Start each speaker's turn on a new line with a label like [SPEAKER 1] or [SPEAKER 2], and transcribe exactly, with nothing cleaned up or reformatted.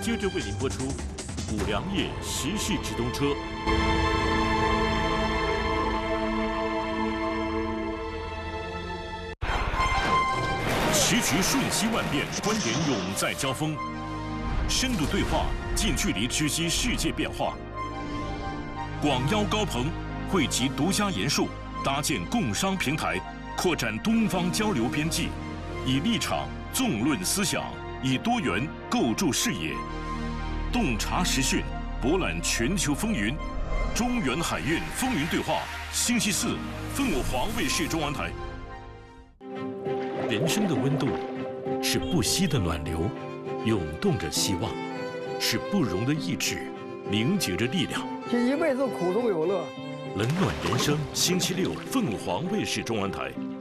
[SPEAKER 1] 接着为您播出五粮液时事直通车。时局瞬息万变，观点永在交锋，深度对话，近距离知悉世界变化。广邀高朋，汇集独家研述，搭建共商平台，扩展东方交流边际，以立场纵论思想，以多元构筑视野，洞察时讯，博览全球风云。中原海运风云对话，星期四，凤凰卫视中文台。人生的温度是不息的暖流，涌动着希望；是不容的意志，凝结着力量。
[SPEAKER 2] 这一辈子苦中有乐。
[SPEAKER 1] 冷暖人生，星期六，凤凰卫视中文台。